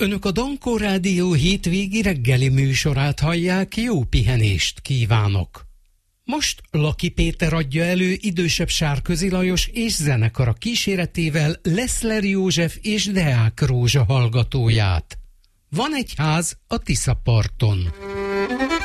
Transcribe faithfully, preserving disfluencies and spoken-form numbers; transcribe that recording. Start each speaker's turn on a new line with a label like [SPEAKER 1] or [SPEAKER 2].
[SPEAKER 1] Önök a Dankó Rádió hétvégi reggeli műsorát hallják, jó pihenést kívánok! Most Laki Péter adja elő idősebb Sárközi Lajos és zenekara kíséretével Leszler József és Deák Rózsa hallgatóját. Van egy ház a Tiszaparton.